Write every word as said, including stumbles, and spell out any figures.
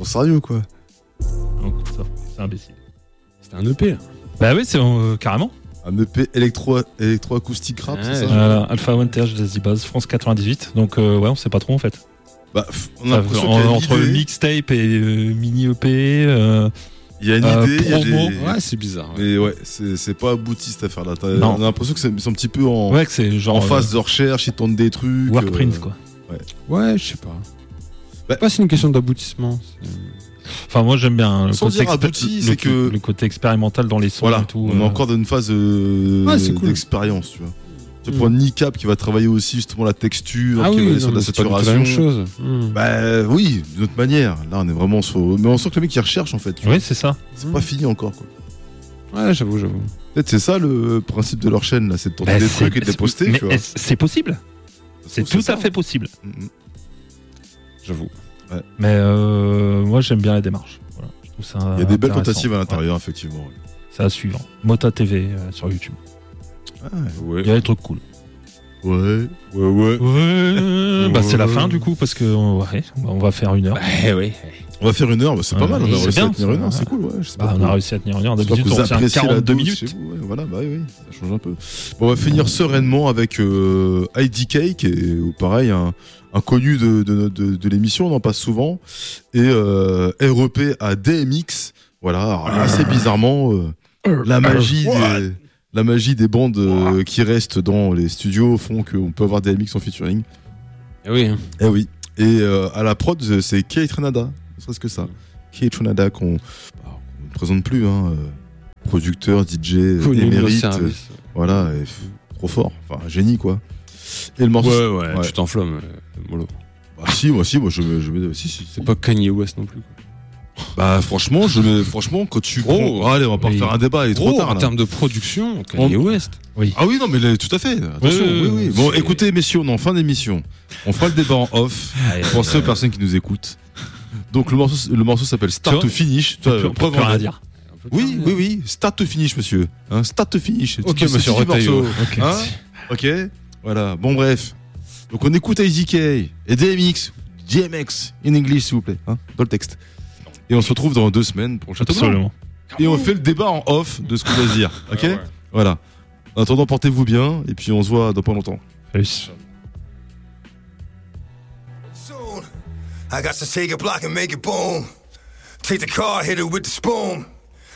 Ton sérieux, quoi. Donc, ça, c'est imbécile. C'était un E P. Bah oui, c'est euh, carrément. Un E P électro, électro-acoustique rap, Ouais, c'est ça Voilà, Alpha One T H Jazzy Bass, France quatre-vingt-dix-huit. Donc, euh, ouais, on sait pas trop en fait. Bah, pff, on a Ça, l'impression en- qu'il y a entre l'idée, mixtape et euh, mini E P. Euh, il y a une euh, idée, il y a promo. des... Ouais, c'est bizarre. Ouais. Mais ouais, c'est, c'est pas abouti cette affaire-là. T'as- Non. On a l'impression que c'est, c'est un petit peu en, ouais, que c'est genre. en phase de recherche, ils tentent des trucs. euh, Workprint, euh, quoi. Ouais, je sais pas. Bah- Pas c'est une question d'aboutissement. c'est- Enfin, moi j'aime bien le Sans côté, dire abouti, le, c'est que- le côté expérimental dans les sons Voilà, et tout. on est euh. encore dans une phase euh, Ouais, c'est cool. d'expérience, tu vois. Tu Mm. prends Nicap qui va travailler aussi justement la texture, Ah qui va oui, aller non, sur de mais la c'est pas du tout la saturation. même chose. Hmm. Bah oui, d'une autre manière. Là, on est vraiment sur. Mais on sent que le mec il recherche en fait. tu vois. Oui, c'est ça. C'est Mm. pas fini encore quoi. Ouais, j'avoue, j'avoue. Peut-être c'est ça le principe de leur chaîne là, c'est de tenter Bah, des c'est- trucs et de les poster. Mais tu vois. est-ce- c'est possible. C'est tout ça. à fait possible. Mm, mm. J'avoue. Mais euh, moi j'aime bien la démarche. Voilà. Je trouve ça Il y a des belles intéressant. tentatives à Ouais. l'intérieur, effectivement. C'est à suivre. Mota T V euh, sur YouTube. Ah, Ouais. Il y a des trucs cool. ouais. Ouais, ouais. Ouais. Bah c'est la fin du coup parce que ouais, on va faire une heure. Ouais, ouais. On va faire une heure, bah, c'est Ouais, pas mal. On a c'est réussi bien, à tenir une ça. heure, c'est cool. Ouais, je sais Bah, pas on trop. a réussi à tenir une heure. J'espère D'habitude que on vous tient appréciez la quarante-deux dose minutes. chez vous, ouais, voilà, bah oui, ça change un peu. Bon, on va finir sereinement avec euh, I D K, qui est euh, pareil, un, un connu de, de, de, de l'émission, on en passe souvent, et euh, R E P à D M X. Voilà, alors, assez bizarrement, euh, la magie des, la magie des bandes euh, qui restent dans les studios font qu'on peut avoir D M X en featuring. Eh oui. Eh oui. Et euh, à la prod, c'est Kay Trinada, ne serait-ce que ça. Kay Trinada qu'on bah, on ne présente plus, hein, euh, producteur, D J, euh, Connu de émérite, euh, service. voilà, et, pff, trop fort, enfin un génie quoi. Et le morceau, Ouais, ouais, ouais. tu t'enflammes, euh, mollo. bah, si, moi si, moi je me, je me, si, si, C'est pas Kanye West non plus. quoi. Bah franchement, je me, franchement quand tu, Gros. prends- allez, on va pas Oui. faire un débat, il est trop Gros, tard en là. termes de production, Kanye On- West. Ah oui, non, mais là, tout à fait. Attention, Ouais, oui, oui. ouais, Bon, c'est- écoutez, messieurs, on est en fin d'émission. On fera le débat en off. Pensez aux personnes qui nous écoutent. Donc le morceau, le morceau s'appelle Start Tu to vois, Finish. On peut- Toi, on peut preuve plus en rien est. dire. Oui, oui, oui. Start to finish, monsieur. Hein, start to finish. Ok, C'est- c'est monsieur qui le Retailleau. morceau Ok. Hein Ok. Voilà. Bon, bref. Donc on écoute I D K et D M X, D M X in English, s'il vous plaît, hein, dans le texte. Et on se retrouve dans deux semaines pour le Château Blanc. Absolument. Et on fait le débat en off de ce qu'on va se dire. Ok. Ouais, ouais. Voilà. En attendant, portez-vous bien et puis on se voit dans pas longtemps. Plus. Soon, I got to take a block and make it boom. Take the car, hit it with the spoon.